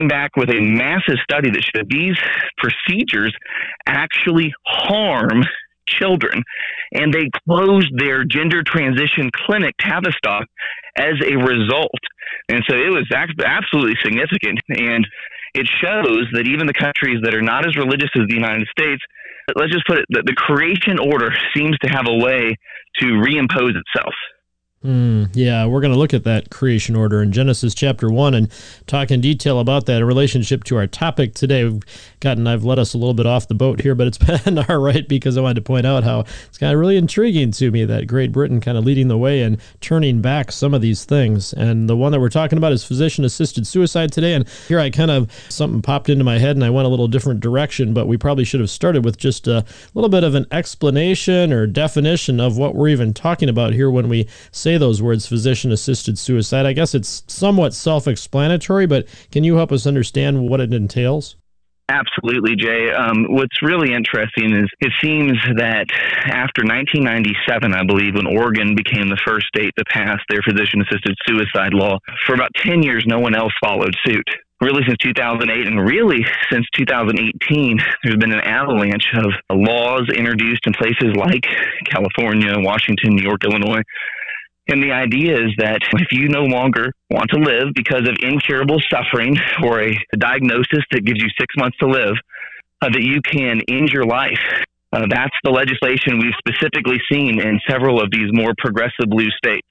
back with a massive study that showed these procedures actually harm children. And they closed their gender transition clinic, Tavistock, as a result. And so it was absolutely significant. And it shows that even the countries that are not as religious as the United States, let's just put it, that the creation order seems to have a way to reimpose itself. Yeah, we're going to look at that creation order in Genesis chapter 1 and talk in detail about that in relationship to our topic today. I've let us a little bit off the boat here, but it's been all right because I wanted to point out how it's kind of really intriguing to me that Great Britain kind of leading the way and turning back some of these things. And the one that we're talking about is physician-assisted suicide today. And here something popped into my head and I went a little different direction, but we probably should have started with just a little bit of an explanation or definition of what we're even talking about here when we say those words, physician-assisted suicide. I guess it's somewhat self-explanatory, but can you help us understand what it entails? Absolutely, Jay. What's really interesting is it seems that after 1997, I believe, when Oregon became the first state to pass their physician-assisted suicide law, for about 10 years, no one else followed suit. Really since 2008 and really since 2018, there's been an avalanche of laws introduced in places like California, Washington, New York, Illinois. And the idea is that if you no longer want to live because of incurable suffering or a diagnosis that gives you 6 months to live, that you can end your life. That's the legislation we've specifically seen in several of these more progressive blue states.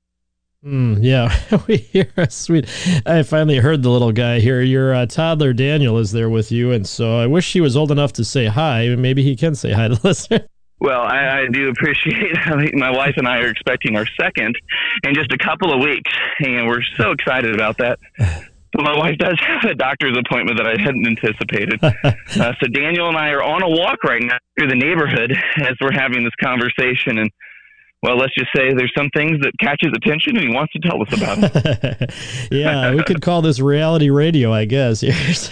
Yeah, we hear sweet. I finally heard the little guy here. Your toddler Daniel is there with you, and so I wish he was old enough to say hi. Maybe he can say hi to the listener. Well, I do appreciate it. My wife and I are expecting our second in just a couple of weeks, and we're so excited about that. My wife does have a doctor's appointment that I hadn't anticipated. So Daniel and I are on a walk right now through the neighborhood as we're having this conversation, and well, let's just say there's some things that catch his attention and he wants to tell us about it. Yeah, we could call this reality radio, I guess. This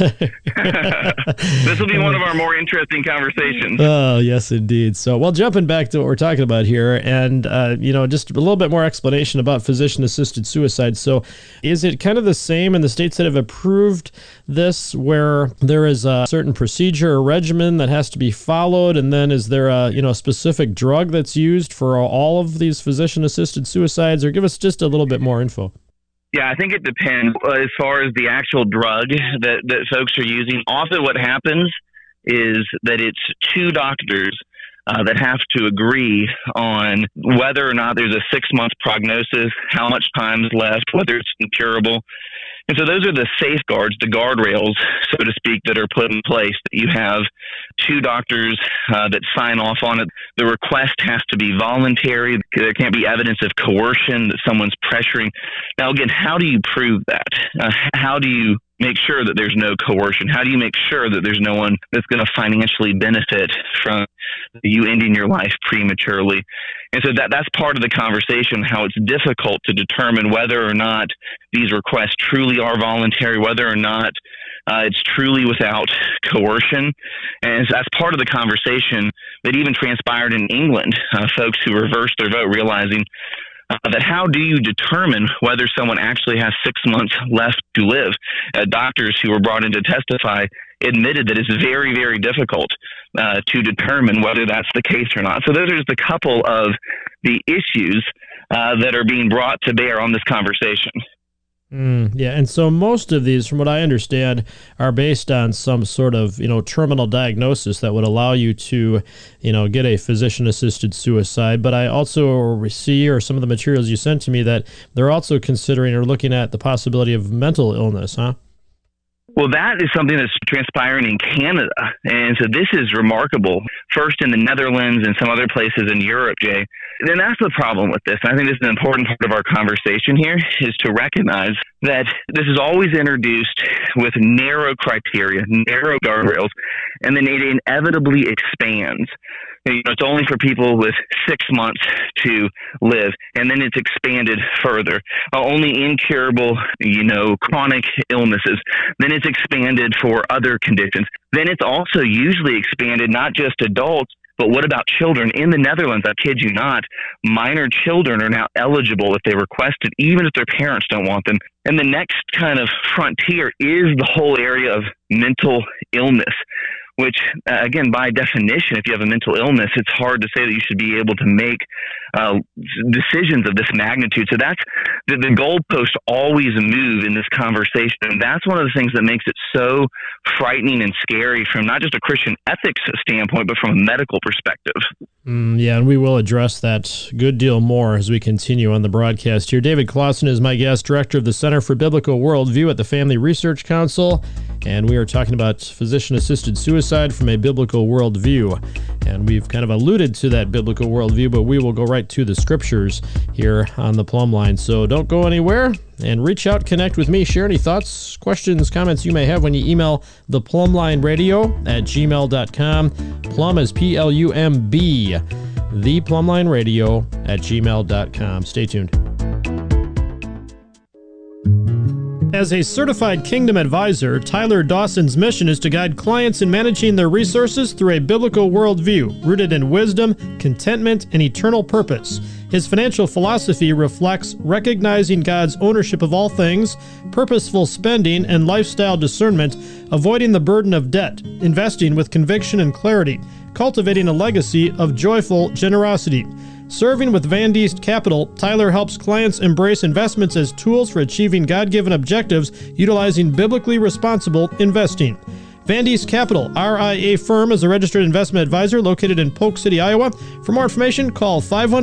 will be one of our more interesting conversations. Oh, yes, indeed. So, well, jumping back to what we're talking about here and, just a little bit more explanation about physician-assisted suicide. So is it kind of the same in the states that have approved this where there is a certain procedure or regimen that has to be followed? And then is there a specific drug that's used for all of these physician-assisted suicides, or give us just a little bit more info? Yeah, I think it depends as far as the actual drug that folks are using. Often what happens is that it's two doctors that have to agree on whether or not there's a 6-month prognosis, how much time is left, whether it's incurable. And so those are the safeguards, the guardrails, so to speak, that are put in place. That you have two doctors that sign off on it. The request has to be voluntary. There can't be evidence of coercion, that someone's pressuring. Now, again, how do you prove that? How do you make sure that there's no coercion? How do you make sure that there's no one that's going to financially benefit from you ending your life prematurely? And so that's part of the conversation, how it's difficult to determine whether or not these requests truly are voluntary, whether or not it's truly without coercion. And that's part of the conversation that even transpired in England, folks who reversed their vote realizing that how do you determine whether someone actually has 6 months left to live? Doctors who were brought in to testify admitted that it's very, very difficult to determine whether that's the case or not. So those are just a couple of the issues that are being brought to bear on this conversation. Yeah, and so most of these, from what I understand, are based on some sort of, terminal diagnosis that would allow you to, get a physician-assisted suicide. But I also see, or some of the materials you sent to me, that they're also considering or looking at the possibility of mental illness, huh? Well, that is something that's transpiring in Canada. And so this is remarkable. First in the Netherlands and some other places in Europe, Jay. Then that's the problem with this. And I think this is an important part of our conversation here, is to recognize that this is always introduced with narrow criteria, narrow guardrails, and then it inevitably expands. It's only for people with 6 months to live, and then it's expanded further. Only incurable, chronic illnesses. Then it's expanded for other conditions. Then it's also usually expanded not just adults, But what about children? In the Netherlands, I kid you not, minor children are now eligible if they request it, even if their parents don't want them. And the next kind of frontier is the whole area of mental illness, which, again, by definition, if you have a mental illness, it's hard to say that you should be able to make decisions of this magnitude. So that's the goalposts always move in this conversation. And that's one of the things that makes it so frightening and scary from not just a Christian ethics standpoint, but from a medical perspective. Yeah, and we will address that good deal more as we continue on the broadcast here. David Closson is my guest, director of the Center for Biblical Worldview at the Family Research Council, and we are talking about physician-assisted suicide from a biblical worldview. And we've kind of alluded to that biblical worldview, but we will go right to the scriptures here on the Plumb Line. So don't go anywhere, and reach out, connect with me, share any thoughts, questions, comments you may have when you email theplumblineradio@gmail.com. Plumb is Plumb, theplumblineradio@gmail.com. Stay tuned. As a certified Kingdom advisor, Tyler Dawson's mission is to guide clients in managing their resources through a biblical worldview rooted in wisdom, contentment, and eternal purpose. His financial philosophy reflects recognizing God's ownership of all things, purposeful spending, and lifestyle discernment, avoiding the burden of debt, investing with conviction and clarity, cultivating a legacy of joyful generosity. Serving with Van Diest Capital, Tyler helps clients embrace investments as tools for achieving God-given objectives utilizing biblically responsible investing. Van Diest Capital, RIA firm, is a registered investment advisor located in Polk City, Iowa. For more information, call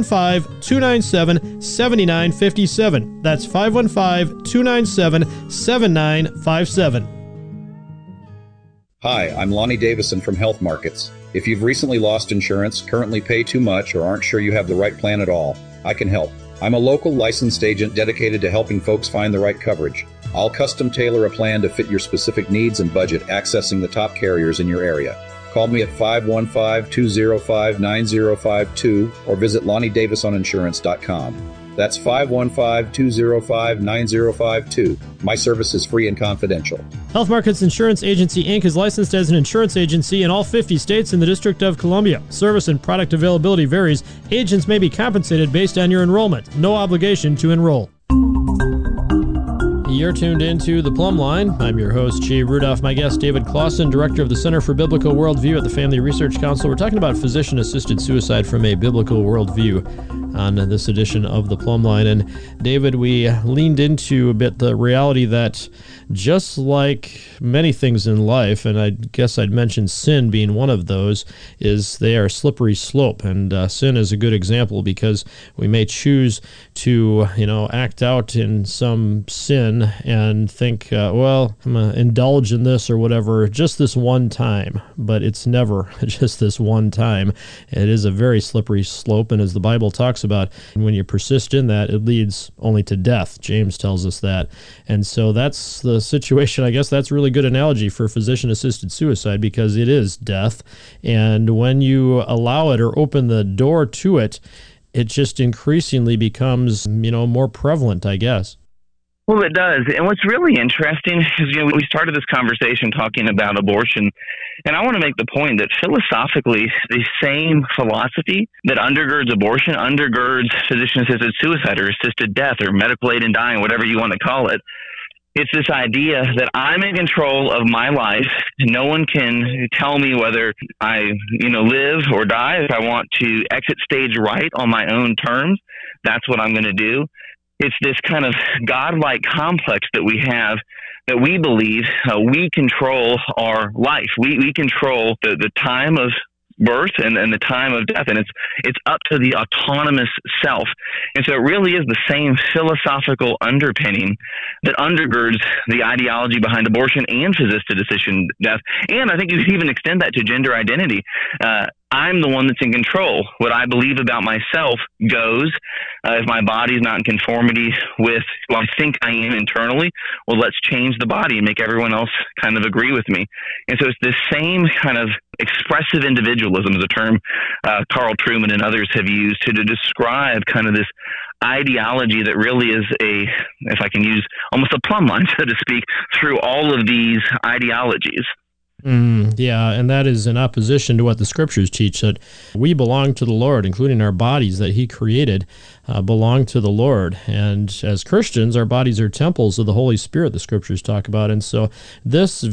515-297-7957. That's 515-297-7957. Hi, I'm Lonnie Davison from Health Markets. If you've recently lost insurance, currently pay too much, or aren't sure you have the right plan at all, I can help. I'm a local licensed agent dedicated to helping folks find the right coverage. I'll custom tailor a plan to fit your specific needs and budget, accessing the top carriers in your area. Call me at 515-205-9052 or visit LonnieDavisOnInsurance.com. That's 515-205-9052. My service is free and confidential. Health Markets Insurance Agency, Inc. is licensed as an insurance agency in all 50 states and the District of Columbia. Service and product availability varies. Agents may be compensated based on your enrollment. No obligation to enroll. You're tuned into The Plumb Line. I'm your host, Jay Rudolph. My guest, David Closson, director of the Center for Biblical Worldview at the Family Research Council. We're talking about physician-assisted suicide from a biblical worldview on this edition of The Plumb Line. And David, we leaned into a bit the reality that just like many things in life, and I guess I'd mention sin being one of those, is they are a slippery slope. And sin is a good example because we may choose to, act out in some sin and think, well, I'm going to indulge in this or whatever just this one time. But it's never just this one time. It is a very slippery slope. And as the Bible talks about, when you persist in that, it leads only to death. James tells us that. And so that's the situation. I guess that's a really good analogy for physician-assisted suicide because it is death. And when you allow it or open the door to it, it just increasingly becomes, more prevalent, I guess. Well, it does. And what's really interesting is, we started this conversation talking about abortion, and I want to make the point that philosophically, the same philosophy that undergirds abortion undergirds physician-assisted suicide or assisted death or medical aid in dying, whatever you want to call it. It's this idea that I'm in control of my life. No one can tell me whether I, live or die. If I want to exit stage right on my own terms, that's what I'm going to do. It's this kind of godlike complex that we have, that we believe we control our life. We control the time of birth and the time of death, and it's up to the autonomous self. And so it really is the same philosophical underpinning that undergirds the ideology behind abortion and physician-assisted death. And I think you could even extend that to gender identity. I'm the one that's in control. What I believe about myself goes. If my body's not in conformity with who I think I am internally, well, let's change the body and make everyone else kind of agree with me. And so it's this same kind of expressive individualism, is a term Carl Trueman and others have used to describe kind of this ideology that really is if I can use almost a plumb line, so to speak, through all of these ideologies. Yeah, and that is in opposition to what the Scriptures teach, that we belong to the Lord, including our bodies that He created belong to the Lord. And as Christians, our bodies are temples of the Holy Spirit, the Scriptures talk about. And so this